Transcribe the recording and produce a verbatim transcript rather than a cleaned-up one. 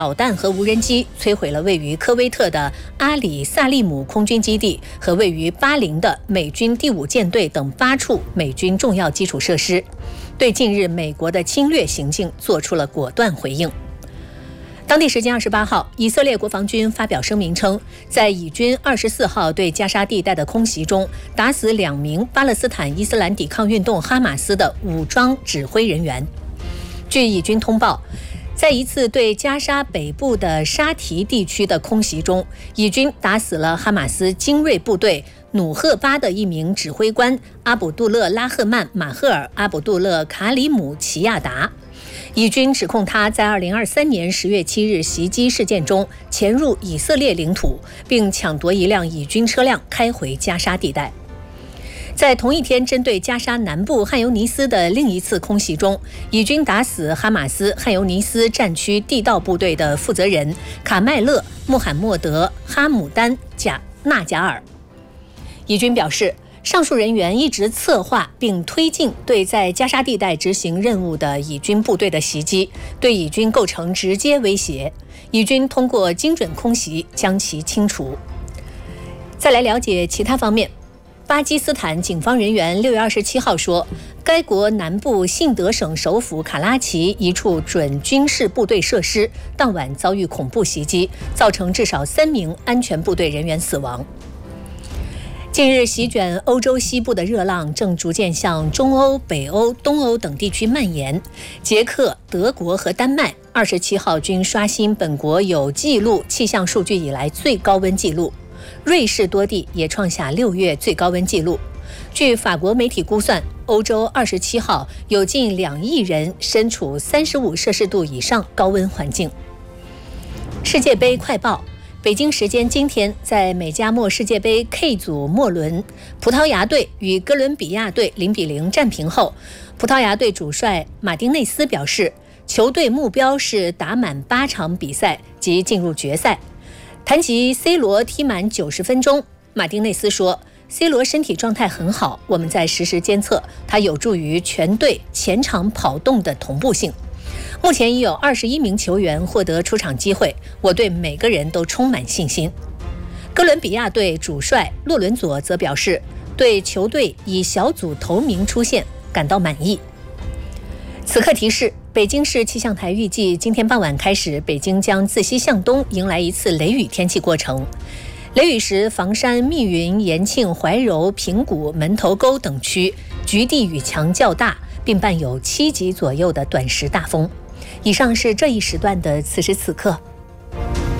导弹和无人机摧毁了位于科威特的阿里萨利姆空军基地和位于巴林的美军第五舰队等八处美军重要基础设施，对近日美国的侵略行径做出了果断回应。当地时间二十八号，以色列国防军发表声明称，在以军二十四号对加沙地带的空袭中，打死两名巴勒斯坦伊斯兰抵抗运动哈马斯的武装指挥人员。据以军通报，在一次对加沙北部的沙提地区的空袭中，以军打死了哈马斯精锐部队努赫巴的一名指挥官阿卜杜勒拉赫曼马赫尔阿卜杜勒卡里姆齐亚达。以军指控他在二零二三年十月七日袭击事件中潜入以色列领土，并抢夺一辆以军车辆开回加沙地带。在同一天，针对加沙南部汉尤尼斯的另一次空袭中，以军打死哈马斯汉尤尼斯战区地道部队的负责人卡麦勒·穆罕默德·哈姆丹·贾纳贾尔。以军表示，上述人员一直策划并推进对在加沙地带执行任务的以军部队的袭击，对以军构成直接威胁。以军通过精准空袭将其清除。再来了解其他方面。巴基斯坦警方人员六月二十七号说，该国南部信德省首府卡拉奇一处准军事部队设施当晚遭遇恐怖袭击，造成至少三名安全部队人员死亡。近日席卷欧洲西部的热浪正逐渐向中欧、北欧、东欧等地区蔓延。捷克、德国和丹麦二十七号均刷新本国有记录气象数据以来最高温纪录。瑞士多地也创下六月最高温纪录。据法国媒体估算，欧洲二十七号有近两亿人身处三十五摄氏度以上高温环境。世界杯快报：北京时间今天，在美加墨世界杯 K 组末轮，葡萄牙队与哥伦比亚队零比零战平后，葡萄牙队主帅马丁内斯表示，球队目标是打满八场比赛及进入决赛。谈及 C 罗踢满九十分钟，马丁内斯说 C 罗身体状态很好，我们在实时监测，他有助于全队前场跑动的同步性。目前已有二十一名球员获得出场机会，我对每个人都充满信心。哥伦比亚队主帅洛伦佐则表示，对球队以小组头名出现感到满意。此刻提示，北京市气象台预计今天傍晚开始，北京将自西向东迎来一次雷雨天气过程。雷雨时，房山、密云、延庆、怀柔、平谷、门头沟等区局地雨强较大，并伴有七级左右的短时大风。以上是这一时段的此时此刻。